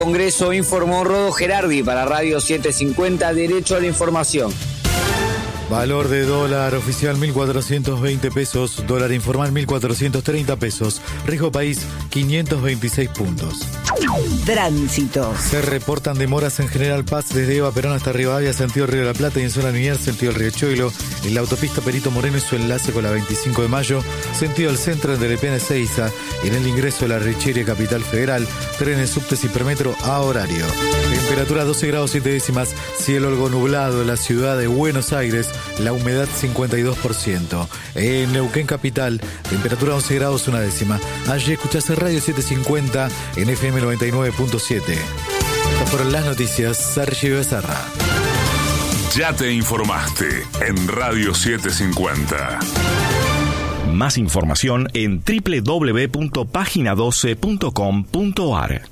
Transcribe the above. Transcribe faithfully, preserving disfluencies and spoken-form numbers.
Congreso, informó Rodo Gerardi para Radio setecientos cincuenta, Derecho a la Información. Valor de dólar oficial mil cuatrocientos veinte pesos, dólar informal mil cuatrocientos treinta pesos, riesgo país quinientos veintiséis puntos. Tránsito. Se reportan demoras en General Paz desde Eva Perón hasta Rivadavia, sentido Río de la Plata, y en zona Liniers, sentido el Riachuelo, en la autopista Perito Moreno y su enlace con la veinticinco de mayo, sentido al centro de Lepiana Ezeiza, y en el ingreso de la Richeria Capital Federal, trenes, subtes y hipermetro a horario. Temperatura doce grados siete décimas, cielo algo nublado en la ciudad de Buenos Aires, la humedad cincuenta y dos por ciento. En Neuquén Capital, temperatura once grados una décima. Allí escuchaste Radio setecientos cincuenta en F M noventa y nueve punto siete. Estas fueron las noticias. Sergio Becerra. Ya te informaste en Radio setecientos cincuenta. Más información en doble u doble u doble u punto página doce punto com punto a r.